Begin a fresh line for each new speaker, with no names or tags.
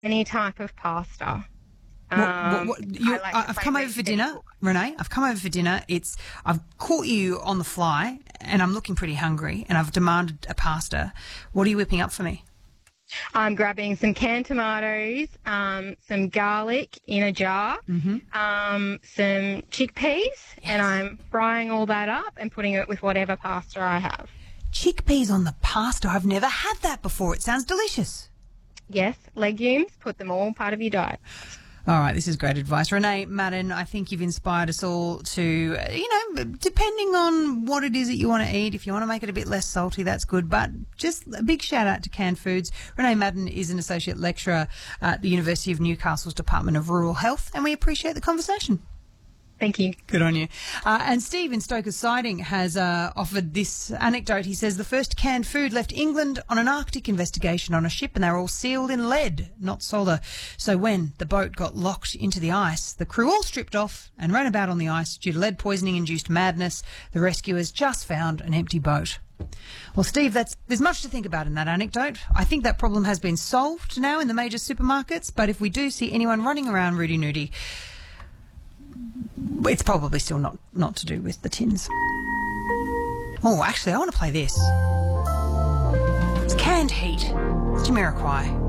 Any type of pasta.
I've come over for dinner, Renee. I've come over for dinner. I've caught you on the fly, and I'm looking pretty hungry, and I've demanded a pasta. What are you whipping up for me?
I'm grabbing some canned tomatoes, some garlic in a jar, some chickpeas, and I'm frying all that up and putting it with whatever pasta I have.
Chickpeas on the pasta. I've never had that before. It sounds delicious.
Yes, legumes, put them all part of your diet.
All right, this is great advice. Renee Madden, I think you've inspired us all to, depending on what it is that you want to eat, if you want to make it a bit less salty, that's good. But just a big shout out to Canned Foods. Renee Madden is an associate lecturer at the University of Newcastle's Department of Rural Health, and we appreciate the conversation.
Thank you.
Good on you. And Steve in Stoker's Siding has offered this anecdote. He says the first canned food left England on an Arctic investigation on a ship, and they were all sealed in lead, not solder. So when the boat got locked into the ice, the crew all stripped off and ran about on the ice due to lead poisoning-induced madness. The rescuers just found an empty boat. Well, Steve, there's much to think about in that anecdote. I think that problem has been solved now in the major supermarkets, but if we do see anyone running around Rudy-Nudie, it's probably still not to do with the tins. Oh, actually, I want to play this. It's Canned Heat. It's Jamiroquai.